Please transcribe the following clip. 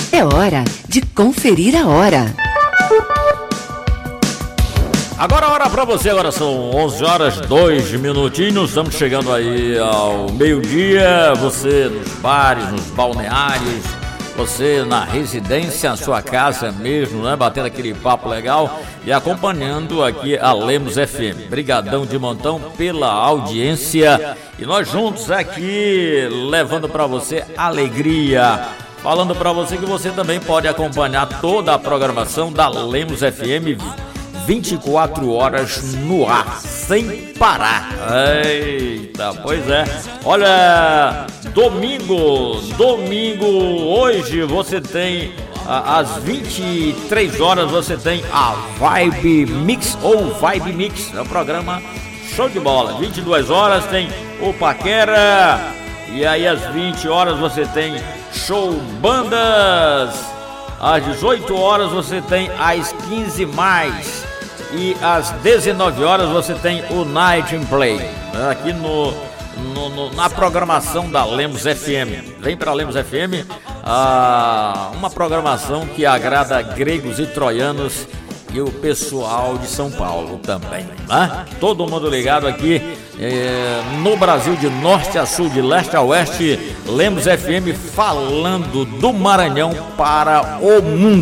É hora de conferir a hora. Agora a hora pra você, agora são 11 horas 2 minutinhos, estamos chegando aí ao meio-dia, você nos bares, nos balneários, você na residência, na sua casa mesmo, né, batendo aquele papo legal e acompanhando aqui a Lemos FM. Brigadão de montão pela audiência e nós juntos aqui levando pra você alegria. Falando pra você que você também pode acompanhar toda a programação da Lemos FM 24 horas no ar, sem parar. Eita, pois é. Olha, domingo, hoje você tem, às 23 horas, você tem a Vibe Mix ou Vibe Mix. É um programa show de bola. 22 horas tem o Paquera. E aí, às 20 horas, você tem show bandas. Às 18 horas, você tem as 15 mais. E às 19 horas você tem o Night and Play, aqui na programação da Lemos FM. Vem para Lemos FM, uma programação que agrada gregos e troianos e o pessoal de São Paulo também, né? Todo mundo ligado aqui no Brasil, de norte a sul, de leste a oeste. Lemos FM falando do Maranhão para o mundo.